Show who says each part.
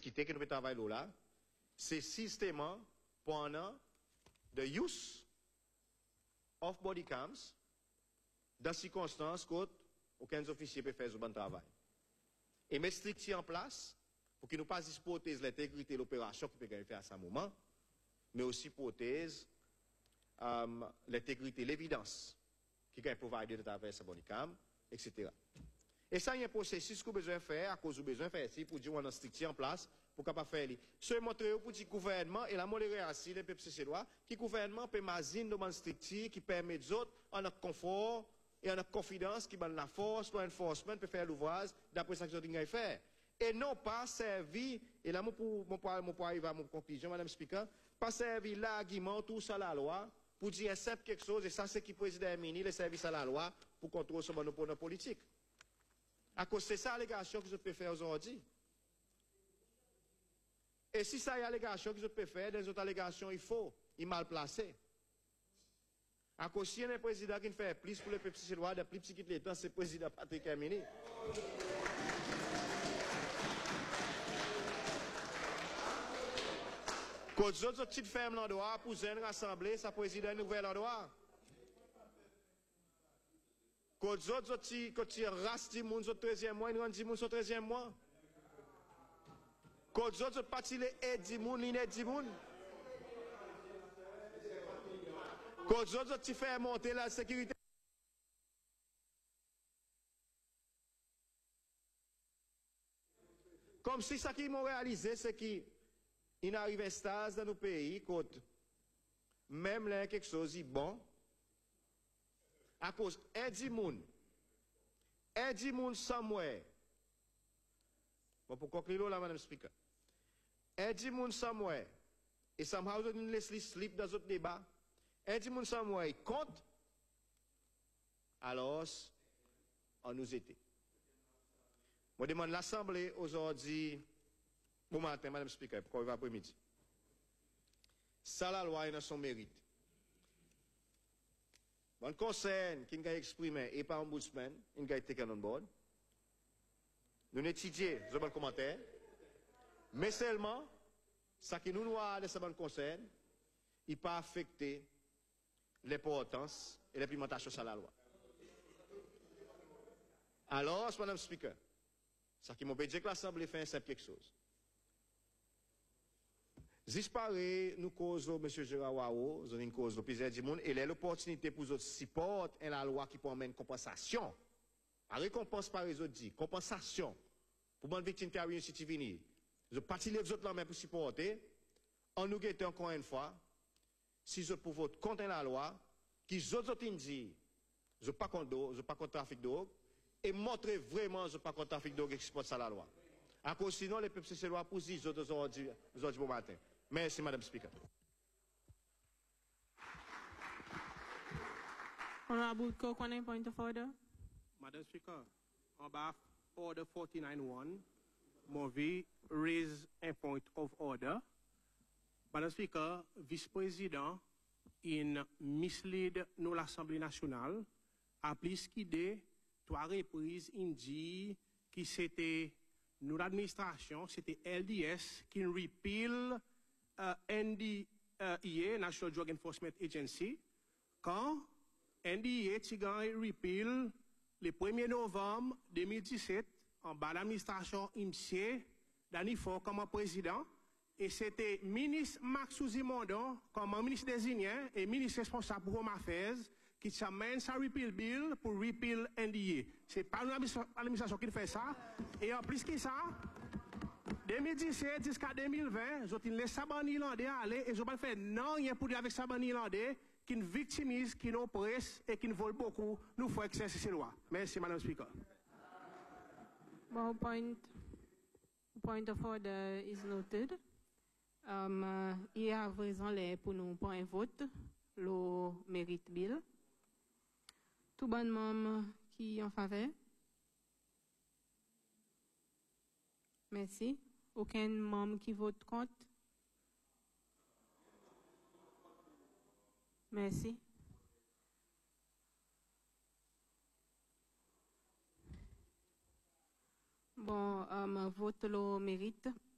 Speaker 1: discuter, que nous travaillons là, c'est systématiquement pendant the use of body cams dans circonstances où aucun officier peut faire ce bon travail. Et mettre strictement en place pour qu'il ne pas hypothèse l'intégrité de l'opération qui peut faire à ce moment, mais aussi hypothèse l'intégrité, l'évidence qui peut provider de travers ce body cam, etc. Et ça, il y a un processus qu'on a besoin de faire, à cause du besoin de faire ici, pour dire qu'on a strictement en place, pour qu'on faire. Ce montrer pour dire gouvernement, et la monnaie ainsi, les peuples c'est loi, qui gouvernement peut mazine de stricti, qui permet aux autres, en confort, et en confidence, qui donne la force, l'enforcement, peut faire l'ouvrage, d'après ça que je dois faire. Et non pas servir, et là, pour arriver à mon conclusion, Madame Speaker, pas servir l'argument, tout ça la loi, pour dire accepte quelque chose, et ça c'est qui président ministre, le service à la loi, pour contrôler ce monopole politique. À cause de ça, l'allégation que je peux faire aujourd'hui. Et si ça y a allégation que je peux faire, des autres allégations, il faut, il est mal placé. À cause s'il y a un président qui fait plus pour le peuple citoyen, de plus qui quitte l'État, c'est le président Patrick Hermini. Quand les autres petites fermes l'endroit pour une rassemblée, ça président un nouvel endroit. Quand les autres petits races du monde au 13e mois, ils rendent du monde au 13e mois. Quand les autres partis les aident du monde, ils aident du monde. Quand les autres petits font monter la sécurité. Comme si ça qu'ils m'ont réalisé, c'est qu'ils arrivent à un stade dans nos pays, quand même là, quelque chose est bon, à cause du monde somewhere. Bon, pour conclure là, Madame Speaker. Du monde somewhere. Et somehow, je ne laisse slip dans notre débat. Du monde somewhere, il compte. Alors, on nous était. Je demande l'Assemblée aujourd'hui, bon matin, Madame Speaker, pourquoi il va après-midi. Ça, la loi, il a son mérite. Bon conseil qui a exprimé et par ombudsman, il a été on board. Nous étudions ce bon commentaire, mais seulement, ce qui nous a de ce bon conseil, il pas affecté l'importance et l'implémentation de la loi. Alors, Madame Speaker, ce qui m'a dit que l'Assemblée fait c'est quelque chose. Disparaît, nous causons, M. Gérard Wao, nous causons plusieurs du monde, et l'opportunité pour nous supporter la loi qui peut amener compensation. La récompense par les autres dit, compensation. Pour une victime qui a réussi à venir. Je partis les autres là, mais pour supporter, on nous guette encore une fois, si je pour voter contre la loi, qui les autres disent, je ne suis pas contre le trafic de drogue, et montrer vraiment, je ne suis pas contre le trafic de drogue qui supporte ça la loi. À cause sinon, les peuples c'est loi pour dire, les autres aujourd'hui bon matin. Merci, Madame Speaker.
Speaker 2: Honorable Kokwane, point of order.
Speaker 3: Madam Speaker, on behalf of Order 49-1, Movi raise a point of order. Madam Speaker, Vice-président in mislead nous l'Assemblée nationale a plus qu'idée, trois reprises, il dit que c'était nous l'administration, c'était LDS qui repeal NDEA, National Drug Enforcement Agency, quand NDEA repeal le 1er novembre 2017 en bas de l'administration IMSIE, Danifort comme président, et c'était ministre Max Mondon comme ministre désigné et ministre responsable pour Home Affairs qui s'amène sa repeal bill pour repeal NDA. C'est pas l'administration qui fait ça. Et en plus que ça, 2017 jusqu'à 2020, je laisse Sabani Irlandais aller et je vais faire non rien pour dire avec Sabani Irlandais qui nous victimise, qui nous oppresse et qui nous vole beaucoup. Nous faut exercer ces lois. Merci, Madame Speaker.
Speaker 2: Bon, point of order is noted. Il y a raison pour nous pour un vote, le mérite bill. Tout bon membre qui en faveur? Merci. Aucun membre qui vote contre? Merci. Bon, vote le mérite.